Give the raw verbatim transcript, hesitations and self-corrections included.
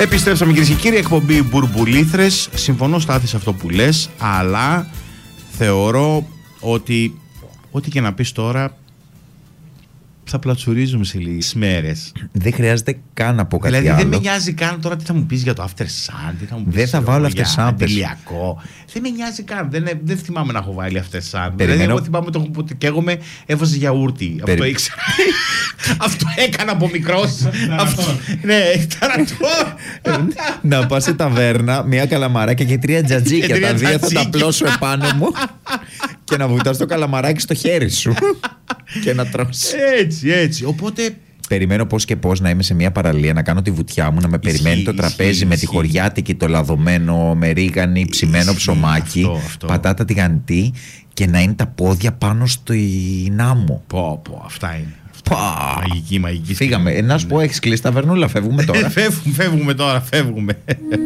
Επιστρέψαμε, κυρίες και κύριοι, εκπομπή Μπουρμπουλήθρες. Συμφωνώ, Στάθη, σε αυτό που λες, αλλά θεωρώ ότι ό,τι και να πεις τώρα θα πλατσουρίζουμε σε λίγες μέρες. Δεν χρειάζεται καν να πω κάτι δηλαδή, άλλο. δεν με νοιάζει καν τώρα τι θα μου πεις για το After Sun, τι θα μου πεις. Δεν θα βάλω After Sun. Αντιλιακό. Δεν με νοιάζει καν. Δεν, δεν θυμάμαι να έχω βάλει After Sun. Περιμένω... Δηλαδή, εγώ θυμάμαι το που καίγομαι, έβαζε γιαούρτι. Περι... Αυτό ήξερα. Αυτό έκανα από μικρός. Αυτό... Ναι, θανατό. Να πας σε ταβέρνα, μια καλαμαράκια και τρία τζατζίκια. Τα δύο θα τα πλώσω επάνω μου και να βουτάς το καλαμαράκι στο χέρι σου και να τρώσει. Έτσι, έτσι. Οπότε. Περιμένω πώς και πώς να είμαι σε μια παραλία, να κάνω τη βουτιά μου, να με ισχύει, περιμένει το τραπέζι ισχύει, με ισχύει. Τη χωριάτικη, το λαδωμένο με ρίγανη, ψημένο ισχύει, ψωμάκι, αυτό, αυτό. Πατάτα τηγανιτή και να είναι τα πόδια πάνω στο ινάμο. Πω, πω, αυτά είναι. Πα. Μαγική, μαγική. Φύγαμε. Να σου πω, έχεις κλείσει ταβερνούλα, φεύγουμε τώρα. φεύγουμε, φεύγουμε τώρα, φεύγουμε.